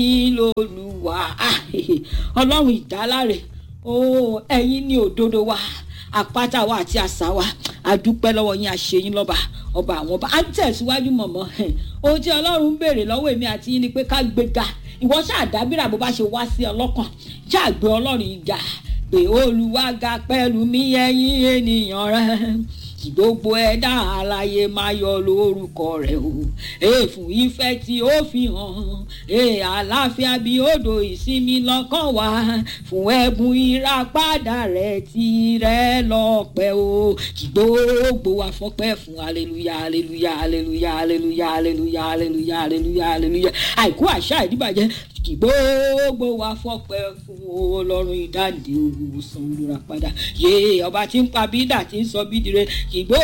ẹ̀yin lolúwa ọlọ́run ìdáláre ẹ̀yin ni òdodo wa àpáta wa àti àṣà wa àdúpẹ́ lọ́wọ́ yín àṣeyín lọ́ba ọba àwọn ọba à ń tẹ̀síwájú mọ̀mọ́ ohun tí ọlọ́run ń béèrè lọ́wọ́ èmi àti yín ni pé ká gbéga ìwọ ṣáàdábìrà bó bá ṣe wá sí ọlọ́kàn ṣáàgbé ọlọ́run ìjà pé Olúwa ga pẹ̀lú mi ẹ̀yin ènìyàn rẹ̀ gbogbo ẹ̀dá alààyè máa yọ lórúkọ rẹ̀ o fún ìfẹ́ tí ó fi hàn àlàáfíà bí odò ìsinmi lọ́kàn wá fún ẹ̀bùn ìràpadà rẹ̀ tirẹ̀ lọ́pẹ́ o kí gbogbo wa fọpẹ́ fún hallelujah hallelujah hallelujah hallelujah hallelujah hallelujah hallelujah hallelujah àìkú àṣà ìdíbàjẹ́ kí gbogbo wa fọpẹ́ fún Ọlọ́run ìdáǹdè olùwòsàn olùràpadà ọba tí ń pa bídà tí ń sọ bídìrẹ kí gbogbo